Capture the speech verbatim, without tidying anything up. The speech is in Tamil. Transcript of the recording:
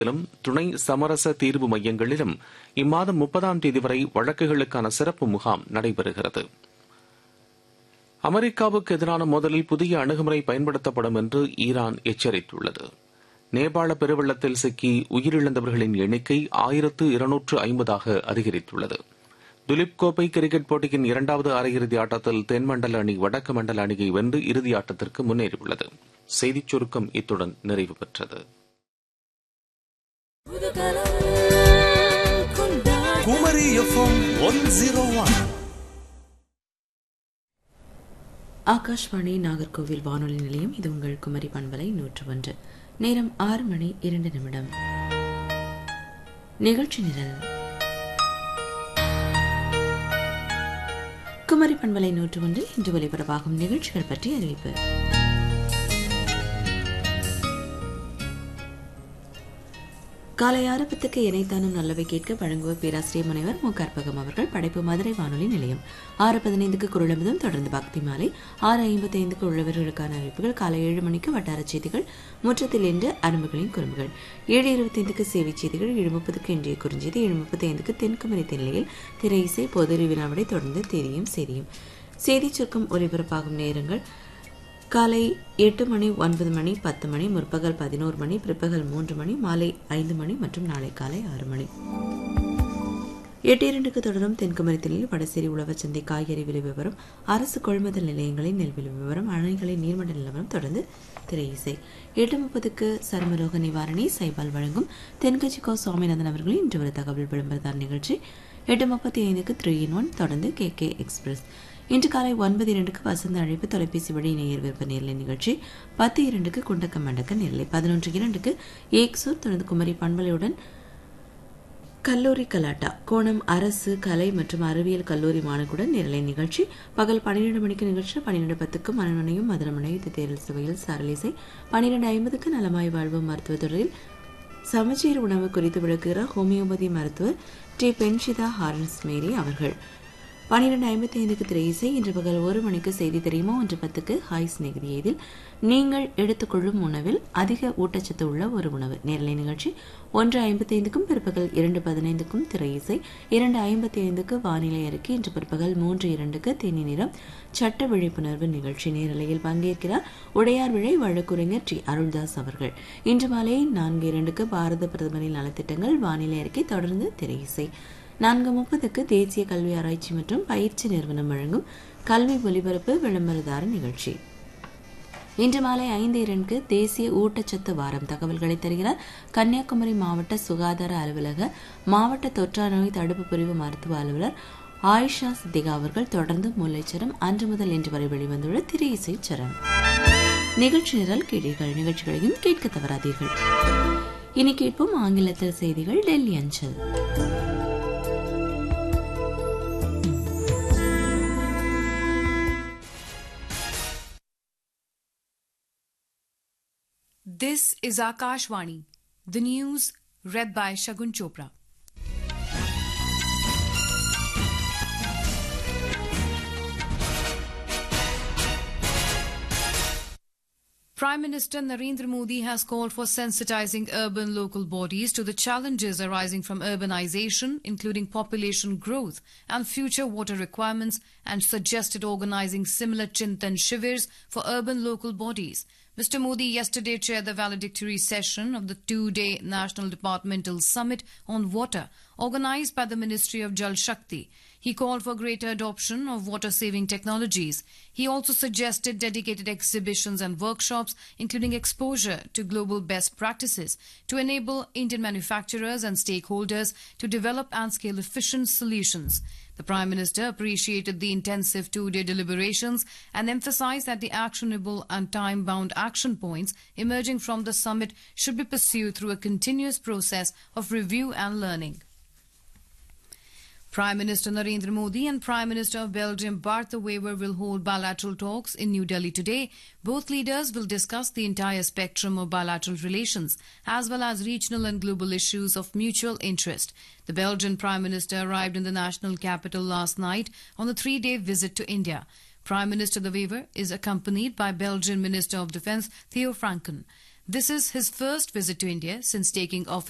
துணை சமரச தீர்வு மையங்களிலும் இம்மாதம் முப்பதாம் தேதி வரை வழக்குகளுக்கான சிறப்பு முகாம் நடைபெறுகிறது. அமெரிக்காவுக்கு எதிரான மோதலில் புதிய அணுகுமுறை பயன்படுத்தப்படும் என்று ஈரான் எச்சரித்துள்ளது. நேபாள பெருவெள்ளத்தில் சிக்கி உயிரிழந்தவர்களின் எண்ணிக்கை ஆயிரத்து இருநூற்று ஐம்பதாக அதிகரித்துள்ளது. துலிப் கோப்பை கிரிக்கெட் போட்டியின் இரண்டாவது அரையிறுதி ஆட்டத்தில் தென்மண்டல அணி வடக்கு மண்டல அணியை வென்று இறுதி ஆட்டத்திற்கு முன்னேறியுள்ளது. செய்திச் சுருக்கம் இத்துடன் நிறைவு பெற்றது. குமரி எஃப்எம் நூற்று ஒன்று ஆகாஷ்வாணி நாகர்கோவில் வானொலி நிலையம். இது உங்கள் குமரி பண்பலை நூற்று ஒன்று. நேரம் ஆறு மணி இரண்டு நிமிடம். நிகழ்ச்சி நிரல். குமரி பண்பலை நூற்று ஒன்றில் இன்று ஒலிபரப்பாகும் நிகழ்ச்சிகள் பற்றி அறிவிப்பு. காலை ஆறு பத்துக்கு இணைத்தானும் நல்லவை கேட்க வழங்குவர் பேராசிரியர் முனைவர் மு கற்பகம் அவர்கள். படைப்பு மதுரை வானொலி நிலையம். ஆறு பதினைந்துக்கு குரலமுதம், தொடர்ந்து பக்தி மாலை. ஆறு ஐம்பத்தி ஐந்துக்கு உள்ளவர்களுக்கான அறிவிப்புகள். காலை ஏழு மணிக்கு வட்டார செய்திகள், முற்றத்தில் இன்று அரும்புகளின் குறும்புகள். ஏழு இருபத்தி ஐந்துக்கு சேவை செய்திகள். ஏழு முப்பதுக்கு இன்றைய குறிஞ்செய்தி. ஏழு முப்பத்தி ஐந்துக்கு தென்குமரி தென்னிலையில் திரை இசை பொது வினாவிடை, தொடர்ந்து தெரியும் செய்தியும். செய்தி சுருக்கம் ஒலிபரப்பாகும் நேரங்கள் காலை எட்டு மணி, ஒன்பது மணி, பத்து மணி, முற்பகல் பதினோரு மணி, பிற்பகல் மூன்று மணி, மாலை ஐந்து மணி மற்றும் நாளை காலை ஆறு மணி. எட்டு இரண்டுக்கு தொடரும் தென்குமரி தென்னிலையில் வடசேரி உழவர் சந்தை காய்கறி விலை விவரம், அரசு கொள்முதல் நிலையங்களின் நெல் விலை விவரம், அணைகளின் நீர்மட்ட நிலவரம், தொடர்ந்து திரை இசை. எட்டு முப்பதுக்கு சர்மரோக நிவாரணி சைபால் வழங்கும் தென்கட்சிக்கோ சுவாமிநாதன் அவர்களின் இன்று ஒரு தகவல் விளம்பரத்தார் நிகழ்ச்சி. எட்டு முப்பத்தி ஐந்துக்கு த்ரீ இன் ஒன், தொடர்ந்து கே கே எக்ஸ்பிரஸ். இன்று காலை ஒன்பது இரண்டுக்கு வசந்த அழைப்பு தொலைபேசி வழி நேயர் விருப்ப நேரலை நிகழ்ச்சி. பத்து இரண்டுக்கு குண்டக்க மண்டக்க நேரலை. பதினொன்று இரண்டுக்கு ஏக்சூர், தொடர்ந்து குமரி பண்பலையுடன் கல்லூரி கலாட்டா கோணம் அரசு கலை மற்றும் அறிவியல் கல்லூரி மாணவர்களுடன் நேரலை நிகழ்ச்சி. பகல் பன்னிரண்டு மணிக்கு நிகழ்ச்சி. பன்னிரண்டு பத்துக்கு மனமனையும் மதுரமனையும் இது தேர்தல் சுவையில் சாரலிசை. பன்னிரண்டு ஐம்பதுக்கு நலமாய் வாழ்வு மருத்துவத்துறையில் சமச்சீர் உணவு குறித்து விளக்குகிறார் ஹோமியோபதி மருத்துவர் டி பென்ஷிதா ஹாரன்ஸ் மேரி அவர்கள். பன்னிரண்டு ஐம்பத்தி ஐந்துக்கு திரை இசை. இன்று பகல் ஒரு மணிக்கு செய்தி தெரியுமா. ஒன்று பத்துக்கு ஹாய் சிநேகிதி. இதில் நீங்கள் எடுத்துக்கொள்ளும் உணவில் அதிக ஊட்டச்சத்து உள்ள ஒரு உணவு நேரலை நிகழ்ச்சி. ஒன்று ஐம்பத்தி ஐந்துக்கும் பிற்பகல் இரண்டு பதினைந்துக்கும் திரை இசை. இரண்டு ஐம்பத்தி ஐந்துக்கு வானிலை அறிக்கை. இன்று பிற்பகல் மூன்று இரண்டுக்கு தேனி நிறம் சட்ட விழிப்புணர்வு நிகழ்ச்சி. நேரலையில் பங்கேற்கிறார் உடையார் விழை வழக்குரைஞர் டி அருள்தாஸ் அவர்கள். இன்று மாலை நான்கு இரண்டுக்கு பாரத பிரதமரின் நலத்திட்டங்கள் வானிலை அறிக்கை, தொடர்ந்து திரை இசை. நான்கு முப்பதுக்கு தேசிய கல்வி ஆராய்ச்சி மற்றும் பயிற்சி நிறுவனம் வழங்கும் கல்வி ஒலிபரப்பு விளம்பரதார நிகழ்ச்சி. இன்று மாலை ஐந்து இரண்டுக்கு தேசிய ஊட்டச்சத்து வாரம் தகவல்களை தருகிறார் கன்னியாகுமரி மாவட்ட சுகாதார அலுவலக மாவட்ட தொற்றா நோய் தடுப்பு பிரிவு மருத்துவ அலுவலர் ஆயிஷா சித்திகா அவர்கள். தொடர்ந்து முல்லைச்சரம் அன்று முதல் இன்று வரை வெளிவந்துள்ள திரை இசை சரம். நிகழ்ச்சி நிரல் கேட்டீர்கள். நிகழ்ச்சிகளையும் கேட்க தவறாதீர்கள். இனி கேட்போம் ஆங்கிலத்தில் செய்திகள் டெல்லி அஞ்சல். This is Akashvani, the news read by Shagun Chopra. Prime Minister Narendra Modi has called for sensitizing urban local bodies to the challenges arising from urbanization, including population growth and future water requirements, and suggested organizing similar Chintan Shivers for urban local bodies. Mister Modi yesterday chaired the valedictory session of the two-day National Departmental Summit on Water, organized by the Ministry of Jal Shakti. He called for greater adoption of water-saving technologies. He also suggested dedicated exhibitions and workshops, including exposure to global best practices, to enable Indian manufacturers and stakeholders to develop and scale efficient solutions. The Prime Minister appreciated the intensive two-day deliberations and emphasized that the actionable and time-bound action points emerging from the summit should be pursued through a continuous process of review and learning. Prime Minister Narendra Modi and Prime Minister of Belgium Bart De Wever will hold bilateral talks in New Delhi today. Both leaders will discuss the entire spectrum of bilateral relations, as well as regional and global issues of mutual interest. The Belgian Prime Minister arrived in the national capital last night on a three-day visit to India. Prime Minister De Wever is accompanied by Belgian Minister of Defence Theo Franken. This is his first visit to India since taking office